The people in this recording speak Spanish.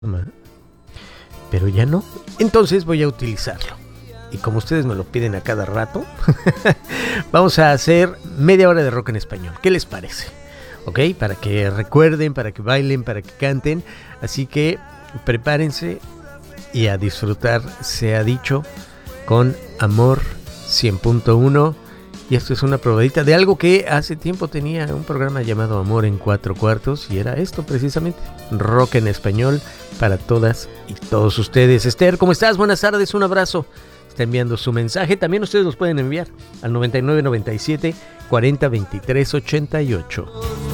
pero ya no. Entonces voy a utilizarlo. Y como ustedes me lo piden a cada rato, vamos a hacer media hora de rock en español. ¿Qué les parece? ¿Ok? Para que recuerden, para que bailen, para que canten. Así que prepárense y a disfrutar, se ha dicho, con Amor 100.1. Y esto es una probadita de algo que hace tiempo tenía un programa llamado Amor en 4/4. Y era esto precisamente, rock en español para todas y todos ustedes. Esther, ¿cómo estás? Buenas tardes, un abrazo. Está enviando su mensaje. También ustedes los pueden enviar al 9997 40 23 88.